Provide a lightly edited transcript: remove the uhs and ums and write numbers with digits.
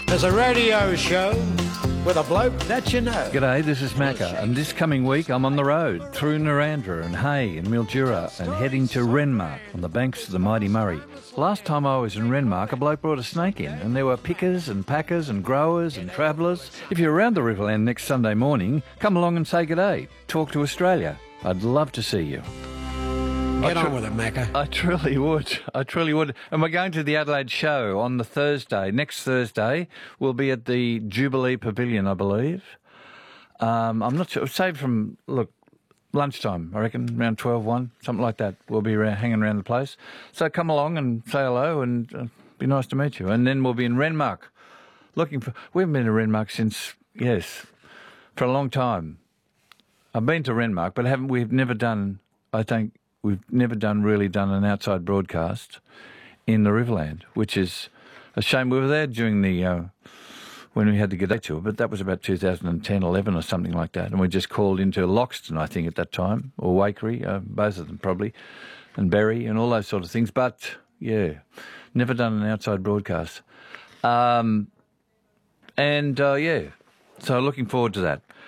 There's a radio show with a bloke that you know. G'day, this is Macca, and this coming week I'm on the road through Narrandera and Hay and Mildura and heading to Renmark on the banks of the mighty Murray. Last time I was in Renmark, a bloke brought a snake in, and there were pickers and packers and growers and travellers. If you're around the Riverland next Sunday morning, come along and say g'day. Talk to Australia. I'd love to see you. Get on with it, Macca. I truly would. I truly would. And we're going to the Adelaide show on the Thursday. Next Thursday, we'll be at the Jubilee Pavilion, I believe. I'm not sure. Say from, lunchtime, I reckon, around 12, 1, something like that. We'll be hanging around the place. So come along and say hello and be nice to meet you. And then we'll be in Renmark. We haven't been to Renmark since, for a long time. I've been to Renmark, but we've never done really done an outside broadcast in the Riverland, which is a shame. We were there during the when we had the G'day tour, but that was about 2010, 11 or something like that, and we just called into Loxton, I think, at that time, or Waikerie, both of them probably, and Berry and all those sort of things. But, never done an outside broadcast. So looking forward to that.